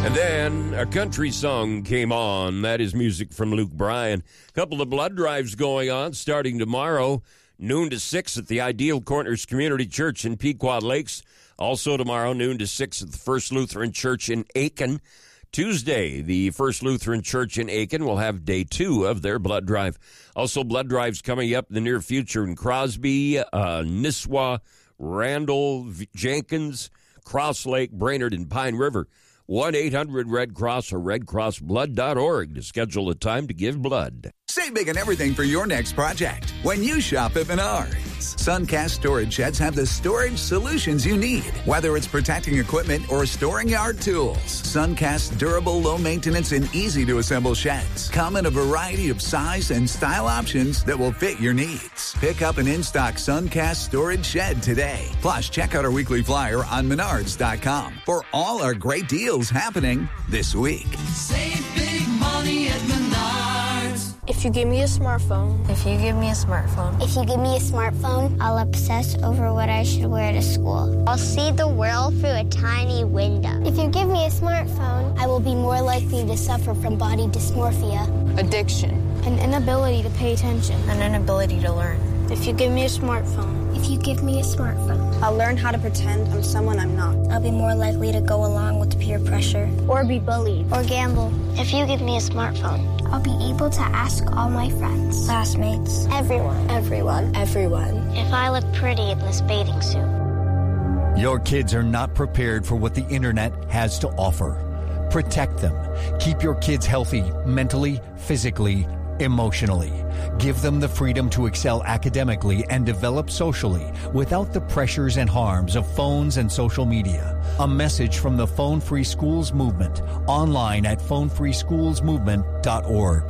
And then a country song came on. That is music from Luke Bryan. A couple of blood drives going on starting tomorrow, noon to 6 at the Ideal Corners Community Church in Pequot Lakes. Also tomorrow, noon to 6 at the First Lutheran Church in Aiken. Tuesday, the First Lutheran Church in Aiken will have day 2 of their blood drive. Also, blood drives coming up in the near future in Crosby, Nisswa, Randall, Jenkins, Cross Lake, Brainerd, and Pine River. 1-800-RED CROSS or redcrossblood.org to schedule a time to give blood. Save big on everything for your next project when you shop at Menards. Suncast storage sheds have the storage solutions you need, whether it's protecting equipment or storing yard tools. Suncast's durable, low-maintenance, and easy-to-assemble sheds come in a variety of size and style options that will fit your needs. Pick up an in-stock Suncast storage shed today. Plus, check out our weekly flyer on Menards.com for all our great deals happening this week. Save big money at Menards. If you give me a smartphone. If you give me a smartphone. If you give me a smartphone, I'll obsess over what I should wear to school. I'll see the world through a tiny window. If you give me a smartphone, I will be more likely to suffer from body dysmorphia, Addiction. an inability to pay attention, An inability to learn. If you give me a smartphone. If you give me a smartphone, I'll learn how to pretend I'm someone I'm not. I'll be more likely to go along with peer pressure, Or be bullied. or gamble. If you give me a smartphone, I'll be able to ask all my friends, classmates, everyone. Everyone. If I look pretty in this bathing suit. Your kids are not prepared for what the internet has to offer. Protect them. Keep your kids healthy mentally, physically, emotionally. Give them the freedom to excel academically and develop socially without the pressures and harms of phones and social media. A message from the Phone Free Schools Movement, online at phonefreeschoolsmovement.org.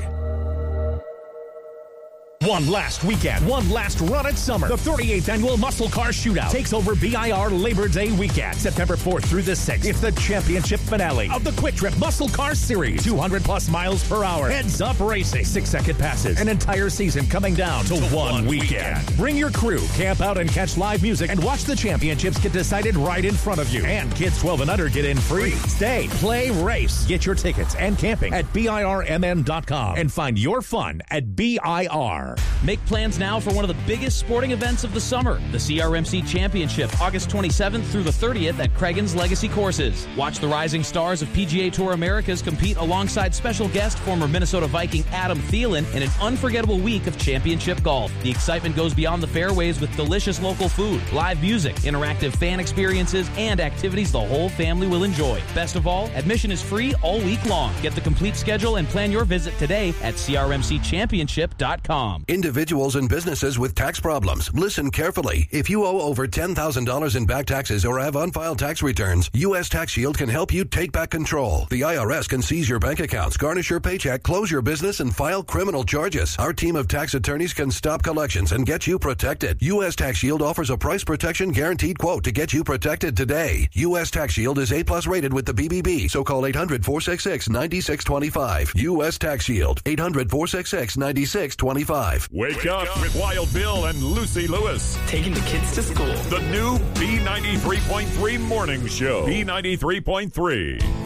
One last weekend, one last run at summer. The 38th Annual Muscle Car Shootout takes over BIR Labor Day weekend, September 4th through the 6th. It's the championship finale of the Quick Trip Muscle Car Series. 200-plus miles per hour. Heads-up racing. 6-second passes. An entire season coming down to one weekend. Bring your crew, camp out and catch live music, and watch the championships get decided right in front of you. And kids 12 and under get in free. Stay, play, race. Get your tickets and camping at BIRMM.com and find your fun at BIR. Make plans now for one of the biggest sporting events of the summer, the CRMC Championship, August 27th through the 30th at Craigan's Legacy Courses. Watch the rising stars of PGA Tour Americas compete alongside special guest former Minnesota Viking Adam Thielen in an unforgettable week of championship golf. The excitement goes beyond the fairways with delicious local food, live music, interactive fan experiences, and activities the whole family will enjoy. Best of all, admission is free all week long. Get the complete schedule and plan your visit today at crmcchampionship.com. Individuals and businesses with tax problems, listen carefully. If you owe over $10,000 in back taxes or have unfiled tax returns, U.S. Tax Shield can help you take back control. The IRS can seize your bank accounts, garnish your paycheck, close your business, and file criminal charges. Our team of tax attorneys can stop collections and get you protected. U.S. Tax Shield offers a price protection guaranteed quote to get you protected today. U.S. Tax Shield is A+ rated with the BBB, so call 800-466-9625. U.S. Tax Shield, 800-466-9625. Wake up with Wild Bill and Lucy Lewis. Taking the kids to school. The new B93.3 morning show. B93.3.